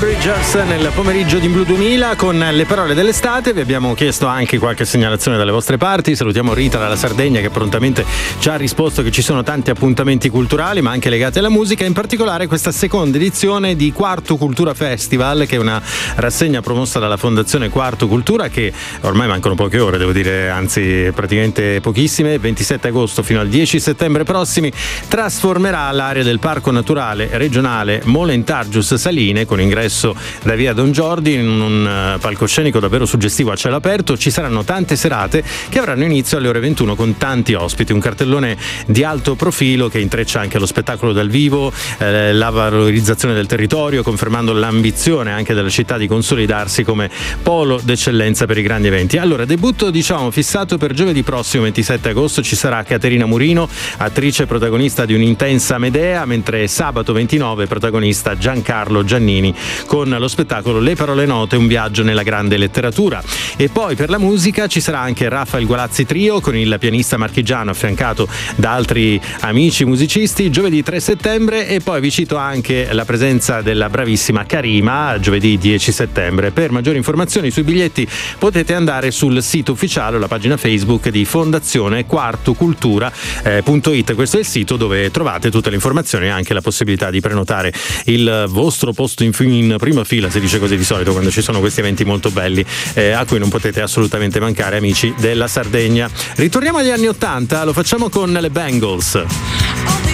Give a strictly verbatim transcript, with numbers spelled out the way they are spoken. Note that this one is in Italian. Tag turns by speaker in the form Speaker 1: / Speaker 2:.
Speaker 1: Bridgers nel pomeriggio di Blu duemila con le parole dell'estate. Vi abbiamo chiesto anche qualche segnalazione dalle vostre parti. Salutiamo Rita dalla Sardegna, che prontamente ci ha risposto che ci sono tanti appuntamenti culturali ma anche legati alla musica, in particolare questa seconda edizione di Quarto Cultura Festival, che è una rassegna promossa dalla Fondazione Quarto Cultura, che ormai mancano poche ore, devo dire, anzi praticamente pochissime. ventisette agosto fino al dieci settembre prossimi trasformerà l'area del Parco Naturale Regionale Molentargius Saline, con ingresso da via Don Giordi, in un palcoscenico davvero suggestivo a cielo aperto. Ci saranno tante serate che avranno inizio alle ore ventuno con tanti ospiti, un cartellone di alto profilo che intreccia anche lo spettacolo dal vivo, eh, la valorizzazione del territorio, confermando l'ambizione anche della città di consolidarsi come polo d'eccellenza per i grandi eventi. Allora, debutto diciamo fissato per giovedì prossimo ventisette agosto. Ci sarà Caterina Murino, attrice protagonista di un'intensa Medea, mentre sabato ventinove protagonista Giancarlo Giannini con lo spettacolo Le parole note, un viaggio nella grande letteratura. E poi per la musica ci sarà anche Rafael Gualazzi Trio con il pianista marchigiano affiancato da altri amici musicisti giovedì tre settembre. E poi vi cito anche la presenza della bravissima Karima giovedì dieci settembre. Per maggiori informazioni sui biglietti potete andare sul sito ufficiale o la pagina Facebook di Fondazione Quarto Cultura eh, punto it. Questo è il sito dove trovate tutte le informazioni e anche la possibilità di prenotare il vostro posto in, in prima fila, si dice così di solito quando ci sono questi eventi molto belli eh, a cui non potete assolutamente mancare, amici della Sardegna. Ritorniamo agli anni ottanta, lo facciamo con le Bangles.